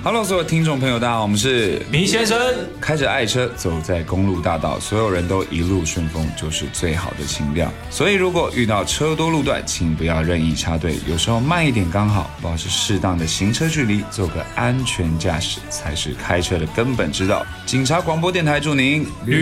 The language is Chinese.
Hello， 所有听众朋友，大家好，我们是迷先生。 开着爱车走在公路大道，所有人都一路顺风，就是最好的情调。所以如果遇到车多路段，请不要任意插队，有时候慢一点刚好，保持适当的行车距离，做个安全驾驶才是开车的根本之道。警察广播电台祝您